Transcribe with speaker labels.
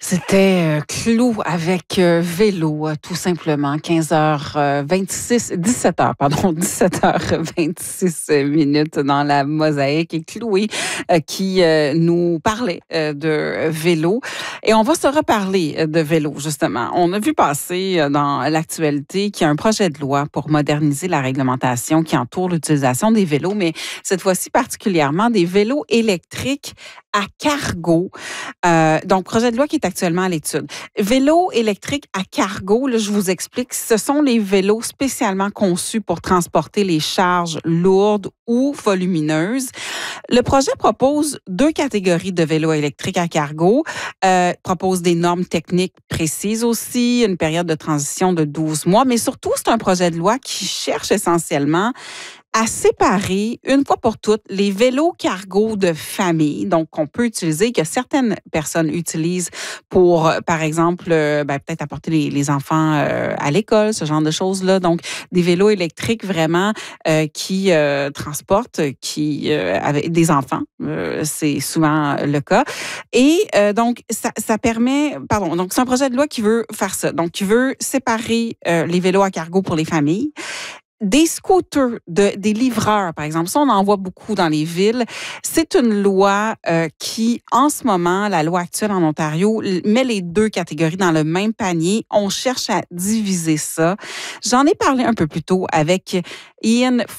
Speaker 1: C'était Clou avec Vélo, tout simplement. 15h26, 17h, pardon, 17h26 minutes dans la mosaïque. Et Chloé qui nous parlait de vélo. Et on va se reparler de vélo, justement. On a vu passer dans l'actualité qu'il y a un projet de loi pour moderniser la réglementation qui entoure l'utilisation des vélos, mais cette fois-ci particulièrement des vélos électriques à cargo. Donc, projet de loi qui est actuellement à l'étude. Vélos électriques à cargo, là, je vous explique, ce sont les vélos spécialement conçus pour transporter les charges lourdes ou volumineuses. Le projet propose 2 catégories de vélos électriques à cargo, propose des normes techniques précises aussi, une période de transition de 12 mois, mais surtout, c'est un projet de loi qui cherche essentiellement à séparer, une fois pour toutes, les vélos cargo de famille, donc qu'on peut utiliser, que certaines personnes utilisent pour, par exemple, peut-être apporter les enfants à l'école, ce genre de choses-là. Donc, des vélos électriques vraiment qui transportent, avec des enfants, c'est souvent le cas. Et donc, ça permet, donc c'est un projet de loi qui veut faire ça, donc qui veut séparer les vélos à cargo pour les familles. Des scooters, des livreurs, par exemple, ça, on en voit beaucoup dans les villes. C'est une loi qui, en ce moment, la loi actuelle en Ontario, met les 2 catégories dans le même panier. On cherche à diviser ça. J'en ai parlé un peu plus tôt avec Ian